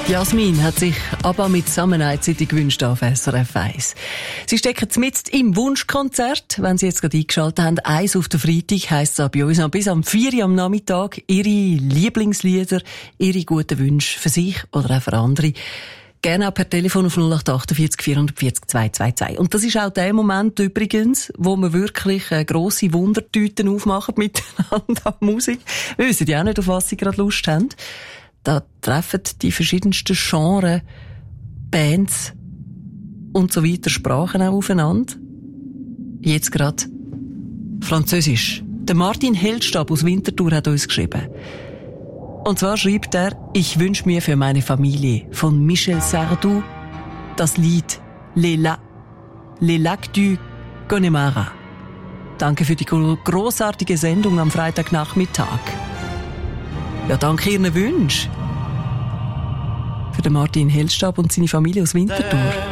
Jasmin hat sich ABBA mit Summer-Night-City gewünscht auf SRF 1. Sie stecken mitten im Wunschkonzert. Wenn Sie jetzt gerade eingeschaltet haben, 1 auf den Freitag, heisst es bei uns noch bis am 4 Uhr am Nachmittag. Ihre Lieblingslieder, Ihre guten Wünsche für sich oder auch für andere. Gerne auch per Telefon auf 0848 440 222. Und das ist auch der Moment übrigens, wo wir wirklich grosse Wundertüten aufmachen miteinander an Musik. Wir wissen ja auch nicht, auf was Sie gerade Lust haben. Da treffen die verschiedensten Genres, Bands und so weiter Sprachen auch aufeinander. Jetzt gerade Französisch. Der Martin Heldstab aus Winterthur hat uns geschrieben. Und zwar schreibt er: Ich wünsche mir für meine Familie von Michel Sardou das Lied Les Lacs du Connemara. Danke für die grossartige Sendung am Freitagnachmittag. Ja, danke Ihren Wünschen. Für den Martin Heldstab und seine Familie aus Winterthur.